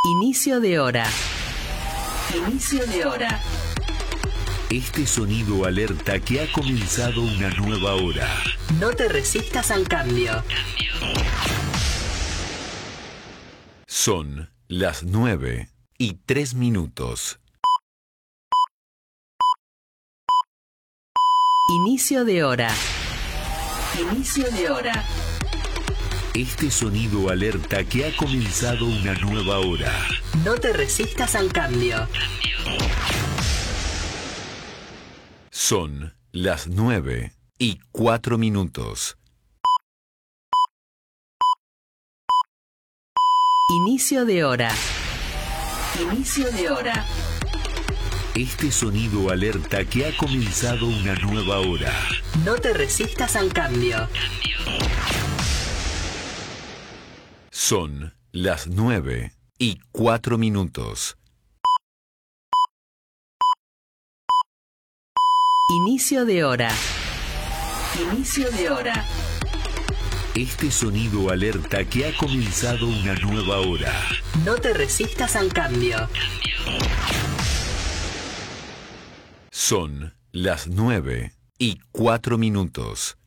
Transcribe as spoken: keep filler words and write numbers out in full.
Inicio de hora. Inicio de hora. Este sonido alerta que ha comenzado una nueva hora. No te resistas al cambio. Son las nueve y tres minutos. Inicio de hora. Inicio de hora. Este sonido alerta que ha comenzado una nueva hora. No te resistas al cambio. Son las nueve y cuatro minutos. Inicio de hora. Inicio de hora. Este sonido alerta que ha comenzado una nueva hora. No te resistas al cambio. Son las nueve y cuatro minutos. Inicio de hora. Inicio de hora. Este sonido alerta que ha comenzado una nueva hora. No te resistas al cambio. Son las nueve y cuatro minutos.